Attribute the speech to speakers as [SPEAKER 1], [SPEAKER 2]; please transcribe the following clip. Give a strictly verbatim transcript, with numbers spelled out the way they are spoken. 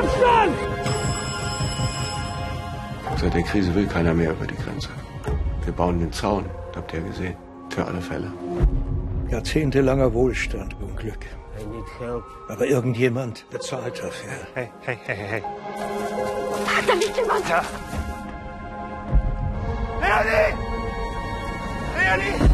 [SPEAKER 1] Abstand!
[SPEAKER 2] Seit der Krise will keiner mehr über die Grenze. Wir bauen den Zaun, habt ihr gesehen, für alle Fälle.
[SPEAKER 3] Jahrzehntelanger Wohlstand und Glück.
[SPEAKER 1] I need help.
[SPEAKER 3] Aber irgendjemand bezahlt dafür.
[SPEAKER 1] Hey, hey, hey, hey.
[SPEAKER 4] Hat da nicht jemand?
[SPEAKER 1] Ja. Leonie! Leonie!